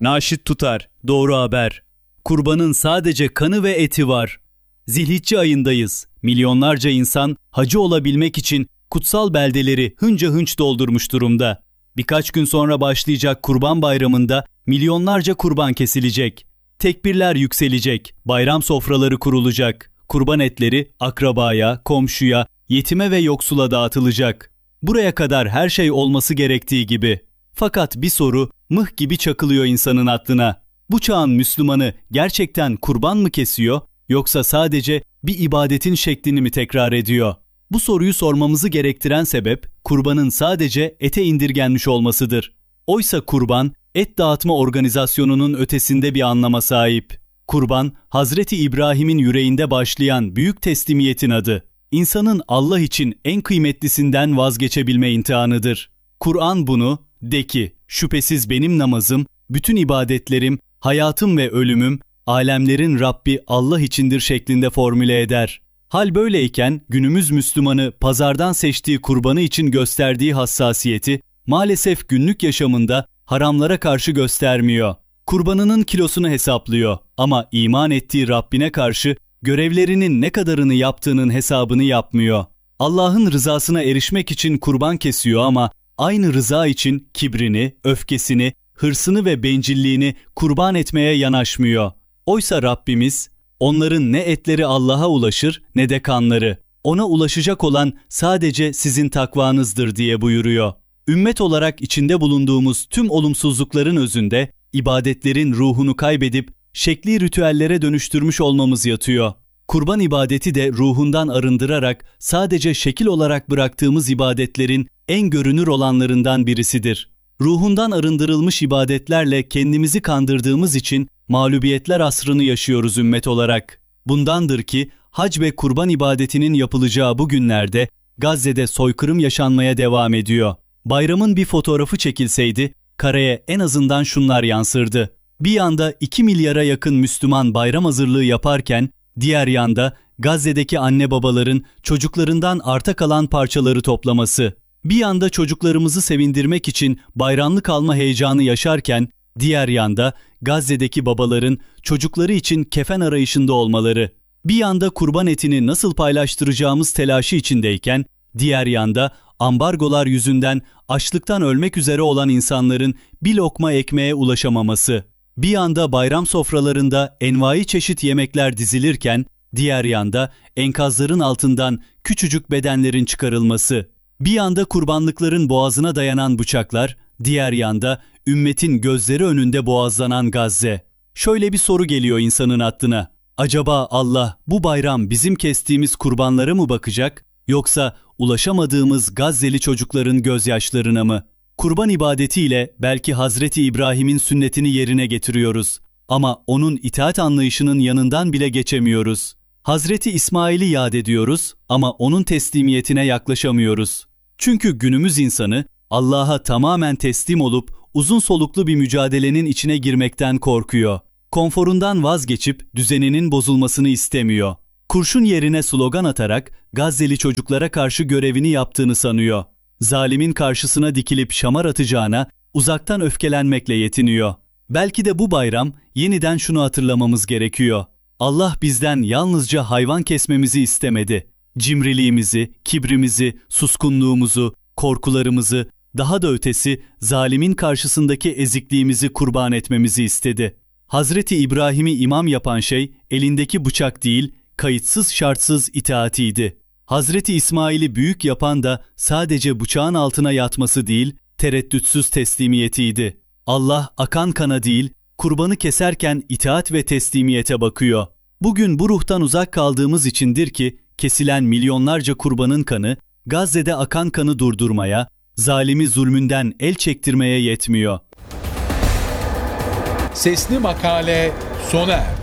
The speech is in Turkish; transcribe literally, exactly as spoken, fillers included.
Naşit tutar, doğru haber. Kurbanın sadece kanı ve eti var. Zilhicce ayındayız. Milyonlarca insan hacı olabilmek için kutsal beldeleri hınca hınç doldurmuş durumda. Birkaç gün sonra başlayacak Kurban Bayramı'nda milyonlarca kurban kesilecek. Tekbirler yükselecek, bayram sofraları kurulacak. Kurban etleri akrabaya, komşuya, yetime ve yoksula dağıtılacak. Buraya kadar her şey olması gerektiği gibi. Fakat bir soru mıh gibi çakılıyor insanın aklına. Bu çağın Müslümanı gerçekten kurban mı kesiyor, yoksa sadece bir ibadetin şeklini mi tekrar ediyor? Bu soruyu sormamızı gerektiren sebep kurbanın sadece ete indirgenmiş olmasıdır. Oysa kurban, et dağıtma organizasyonunun ötesinde bir anlama sahip. Kurban, Hazreti İbrahim'in yüreğinde başlayan büyük teslimiyetin adı. İnsanın Allah için en kıymetlisinden vazgeçebilme imtihanıdır. Kur'an bunu, de ki, şüphesiz benim namazım, bütün ibadetlerim, hayatım ve ölümüm, alemlerin Rabbi Allah içindir şeklinde formüle eder. Hal böyleyken günümüz Müslümanı pazardan seçtiği kurbanı için gösterdiği hassasiyeti maalesef günlük yaşamında haramlara karşı göstermiyor. Kurbanının kilosunu hesaplıyor ama iman ettiği Rabbine karşı görevlerinin ne kadarını yaptığının hesabını yapmıyor. Allah'ın rızasına erişmek için kurban kesiyor ama aynı rıza için kibrini, öfkesini, hırsını ve bencilliğini kurban etmeye yanaşmıyor. Oysa Rabbimiz, onların ne etleri Allah'a ulaşır ne de kanları. Ona ulaşacak olan sadece sizin takvanızdır diye buyuruyor. Ümmet olarak içinde bulunduğumuz tüm olumsuzlukların özünde ibadetlerin ruhunu kaybedip şekli ritüellere dönüştürmüş olmamız yatıyor. Kurban ibadeti de ruhundan arındırarak sadece şekil olarak bıraktığımız ibadetlerin en görünür olanlarından birisidir. Ruhundan arındırılmış ibadetlerle kendimizi kandırdığımız için mağlubiyetler asrını yaşıyoruz ümmet olarak. Bundandır ki hac ve kurban ibadetinin yapılacağı bu günlerde Gazze'de soykırım yaşanmaya devam ediyor. Bayramın bir fotoğrafı çekilseydi kareye en azından şunlar yansırdı. Bir yanda iki milyara yakın Müslüman bayram hazırlığı yaparken diğer yanda Gazze'deki anne babaların çocuklarından arta kalan parçaları toplaması. Bir yanda çocuklarımızı sevindirmek için bayramlık alma heyecanı yaşarken diğer yanda Gazze'deki babaların çocukları için kefen arayışında olmaları. Bir yanda kurban etini nasıl paylaştıracağımız telaşı içindeyken diğer yanda ambargolar yüzünden açlıktan ölmek üzere olan insanların bir lokma ekmeğe ulaşamaması. Bir yanda bayram sofralarında envai çeşit yemekler dizilirken diğer yanda enkazların altından küçücük bedenlerin çıkarılması. Bir yanda kurbanlıkların boğazına dayanan bıçaklar, diğer yanda ümmetin gözleri önünde boğazlanan Gazze. Şöyle bir soru geliyor insanın aklına. Acaba Allah bu bayram bizim kestiğimiz kurbanlara mı bakacak, yoksa ulaşamadığımız Gazze'li çocukların gözyaşlarına mı? Kurban ibadetiyle belki Hazreti İbrahim'in sünnetini yerine getiriyoruz ama onun itaat anlayışının yanından bile geçemiyoruz. Hazreti İsmail'i yad ediyoruz ama onun teslimiyetine yaklaşamıyoruz. Çünkü günümüz insanı Allah'a tamamen teslim olup uzun soluklu bir mücadelenin içine girmekten korkuyor. Konforundan vazgeçip düzeninin bozulmasını istemiyor. Kurşun yerine slogan atarak Gazze'li çocuklara karşı görevini yaptığını sanıyor. Zalimin karşısına dikilip şamar atacağına uzaktan öfkelenmekle yetiniyor. Belki de bu bayram yeniden şunu hatırlamamız gerekiyor. Allah bizden yalnızca hayvan kesmemizi istemedi. Cimriliğimizi, kibrimizi, suskunluğumuzu, korkularımızı, daha da ötesi zalimin karşısındaki ezikliğimizi kurban etmemizi istedi. Hazreti İbrahim'i imam yapan şey elindeki bıçak değil, kayıtsız şartsız itaatiydi. Hazreti İsmail'i büyük yapan da sadece bıçağın altına yatması değil, tereddütsüz teslimiyetiydi. Allah akan kana değil, kurbanı keserken itaat ve teslimiyete bakıyor. Bugün bu ruhtan uzak kaldığımız içindir ki kesilen milyonlarca kurbanın kanı Gazze'de akan kanı durdurmaya, zalimi zulmünden el çektirmeye yetmiyor. Sesli Makale sona erdi.